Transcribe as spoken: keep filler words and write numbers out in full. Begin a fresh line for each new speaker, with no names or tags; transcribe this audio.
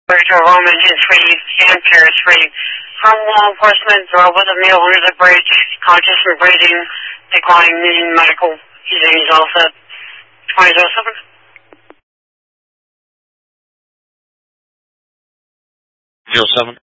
to a Roman engine three, hand Paris three. From law enforcement, there was a male under the bridge, conscious and breathing, declining, needing medical. He's in his all set. twenty oh seven.
zero seven.